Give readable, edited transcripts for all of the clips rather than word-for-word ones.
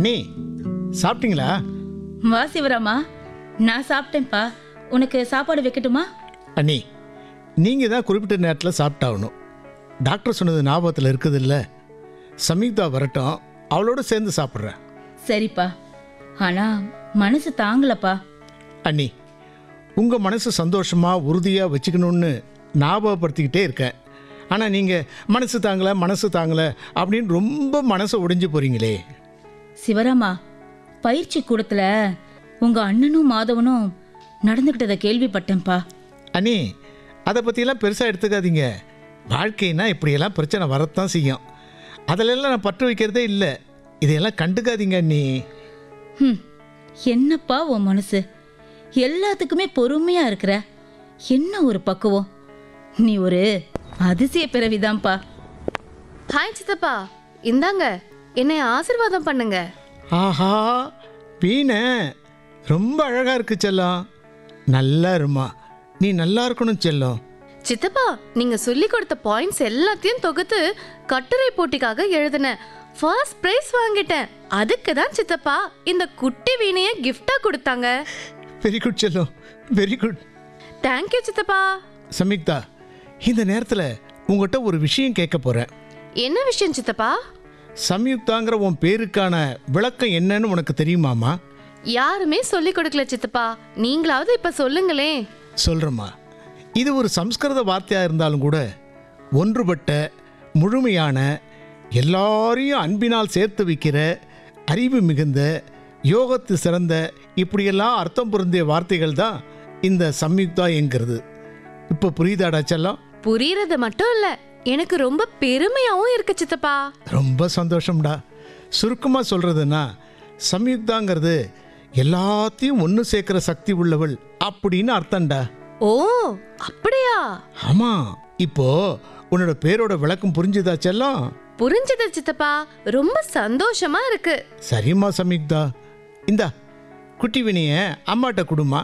அண்ணி சாப்பிட்டீங்களா? வா சிவராமா, நான் சாப்பிட்டேன்ப்பா. உனக்கு சாப்பாடு வைக்கட்டுமா? அண்ணி, நீங்கள் தான் குறிப்பிட்ட நேரத்தில் சாப்பிட்டாகணும். டாக்டர் சொன்னது ஞாபகத்தில் இருக்குது இல்லை? சம்யுக்தா வரட்டும், அவளோட சேர்ந்து சாப்பிட்றேன். சரிப்பா, ஆனா மனசு தாங்கலப்பா. அண்ணி, உங்கள் மனசு சந்தோஷமாக உறுதியாக வச்சுக்கணும்னு ஞாபகப்படுத்திக்கிட்டே இருக்கேன். ஆனால் நீங்கள் மனசு தாங்கலை அப்படின்னு ரொம்ப மனசை உடைஞ்சு போகிறீங்களே. சிவராமா, பயிற்சி கூடத்துல உங்க அண்ணனும் மாதவனும் நடந்துக்கிட்டதை கேள்விப்பட்டேன்ப்பா. அண்ணி, அதை பற்றியெல்லாம் பெருசாக எடுத்துக்காதீங்க. வாழ்க்கைன்னா இப்படியெல்லாம் பிரச்சனை வரத்தான் செய்யும். அதிலெல்லாம் நான் பற்று வைக்கிறதே இல்லை. இதையெல்லாம் கண்டுக்காதீங்க அண்ணி. என்னப்பா உன் மனசு, எல்லாத்துக்குமே பொறுமையா இருக்கிற. என்ன ஒரு பக்குவம்! நீ ஒரு அதிசய பிறவிதான்ப்பா. ஹாய் சித்தப்பா, இந்தாங்க என்னை ஆசீர்வாதம் பண்ணுங்க. ஆஹா, வீணை ரொம்ப அழகாக இருக்கு செல்லம். நல்லா இருமா, நீ நல்லா இருக்கணும் செல்லம். சித்தப்பா, நீங்க சொல்லி கொடுத்த பாயிண்ட்ஸ் எல்லாத்தையும் தொகுத்து கட்டுரை போட்டிக்காக எழுதினேன். ஃபர்ஸ்ட் பிரைஸ் வாங்கிட்டேன். அதுக்கு தான் சித்தப்பா இந்த குட்டி வீணைய கிஃப்டா கொடுத்தாங்க. வெரி குட் செல்லம், வெரி குட். தேங்க்யூ சித்தப்பா. சம்யுக்தா, இந்த நேரத்தில் உங்கள்கிட்ட ஒரு விஷயம் கேட்க போகிறேன். என்ன விஷயம் சித்தப்பா? சம்யுக்தாங்கிற உன் பேருக்கான விளக்கம் என்னன்னு உனக்கு தெரியுமாமா? யாருமே சொல்லி கொடுக்கல சித்தப்பா, நீங்களாவது இப்ப சொல்லுங்களே. சொல்கிறேம்மா. இது ஒரு சம்ஸ்கிருத வார்த்தையாக இருந்தாலும் கூட ஒன்றுபட்ட, முழுமையான, எல்லாரையும் அன்பினால் சேர்த்து வைக்கிற, அறிவு மிகுந்த, யோகத்து சிறந்த, இப்படியெல்லாம் அர்த்தம் பொருந்திய வார்த்தைகள் தான் இந்த சம்யுக்தா என்கிறது. இப்போ புரியுதாடா செல்லம்? புரியறது மட்டும் இல்ல, எனக்கு ரொம்ப பெருமையாவும் இருக்கு சித்தப்பா. ரொம்ப சந்தோஷம்டா. சுருக்கமாக சொல்கிறதுன்னா, சம்யுக்தாங்கிறது எல்லாத்தையும் ஒன்று சேர்க்குற சக்தி உள்ளவள் அப்படின்னு அர்த்தம்டா. ஓ, அப்படியா? ஆமாம். இப்போ உன்னோட பேரோட விளக்கம் புரிஞ்சுதா செல்லம்? புரிஞ்சது சித்தப்பா, ரொம்ப சந்தோஷமா இருக்கு. சரிம்மா சம்யுக்தா, இந்தா குட்டி வினிய அம்மாட்ட கொடுமா.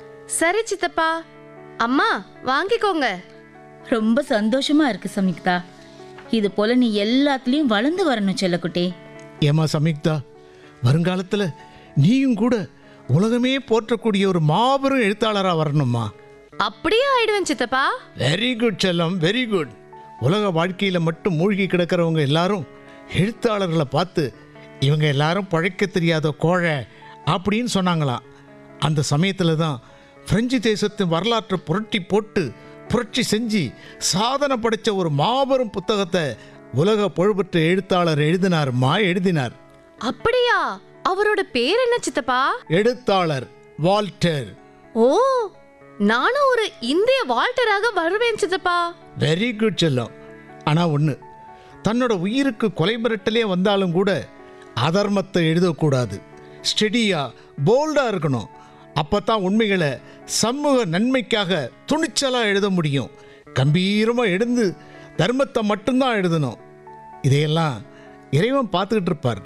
சரி சித்தப்பா. அம்மா வாங்கிக்கோங்க. ரொம்ப சந்தோஷமா இருக்கு சம்யுக்தா. இது போல நீ எல்லாத்துலயும் வளர்ந்து வரணும் செல்லக்குட்டி. ஏமா சம்யுக்தா, வருங்காலத்தில் நீயும் கூட உலகமே போற்றக்கூடிய ஒரு மாபெரும் எழுத்தாளராக வரணுமா? அப்படியே ஆயிடுவேன் சித்தப்பா. வெரி குட் செல்லம், வெரி குட். உலக வாழ்க்கையில் மட்டும் மூழ்கி கிடக்கிறவங்க எல்லாரும் எழுத்தாளர்களை பார்த்து இவங்க எல்லாரும் பழைக்க தெரியாத கோழை அப்படின்னு சொன்னாங்களாம். அந்த சமயத்தில் தான் பிரெஞ்சு தேசத்தின் வரலாற்றை புரட்டி போட்டு புரட்சி செஞ்சு சாதனை படைத்த ஒரு மாபெரும் புத்தகத்தை உலக புகழ்பெற்ற எழுத்தாளர் எழுதினார். அப்படியா? அவரோட பேர் என்ன சித்தப்பா? எழுத்தாளர் வால்டர். ஓ, நானும் ஒரு இந்திய வால்டராக வருவேன் சித்தப்பா. வெரி குட் செல்லம். ஆனால் ஒன்று, தன்னோட உயிருக்கு கொலை மிரட்டலே வந்தாலும் கூட அதர்மத்தை எழுதக்கூடாது. ஸ்டெடியாக போல்டாக இருக்கணும். அப்போ தான் உண்மைகளை சமூக நன்மைக்காக துணிச்சலாக எழுத முடியும். கம்பீரமாக எழுந்து தர்மத்தை மட்டும்தான் எழுதணும். இதையெல்லாம் இறைவன் பார்த்துக்கிட்டு இருப்பார்.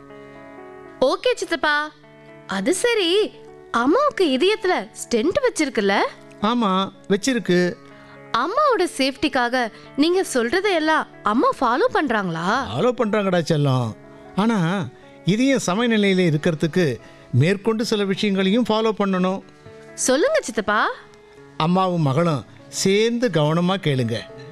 ஓகே சித்தப்பா. அது சரி, அம்மாவுக்கு இதயத்துல ஸ்டென்ட் வச்சிருக்குல்ல? ஆமாம், வச்சிருக்கு. அம்மாவோட சேஃப்டிக்காக நீங்க சொல்றதையெல்லாம் அம்மா ஃபாலோ பண்றாங்களா? ஃபாலோ பண்ணுறாங்கடா செல்லம். ஆனால் இதையும் சமநிலையில் இருக்கிறதுக்கு மேற்கொண்டு சில விஷயங்களையும் ஃபாலோ பண்ணணும். சொல்லுங்க சித்தப்பா. அம்மாவும் மகளும் சேர்ந்து கவனமாக கேளுங்க.